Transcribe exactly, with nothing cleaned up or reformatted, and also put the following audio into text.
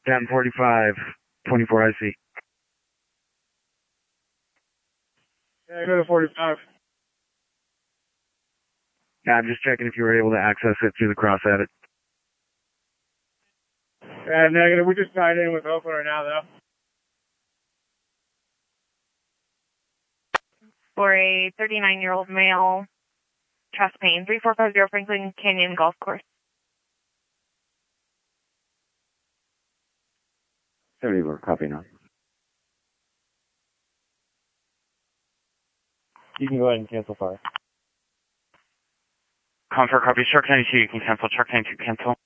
ten forty-five, twenty-four I C. Yeah, go to forty-five. Yeah, I'm just checking if you were able to access it through the cross edit. Yeah, negative. We just tied in with Oakland right now, though. For a thirty-nine-year-old male, chest pain, three four five zero Franklin Canyon Golf Course. seventy-four, copy now. You can go ahead and cancel fire. Comfort copy, Shark ninety-two, you can cancel, Shark ninety-two, cancel.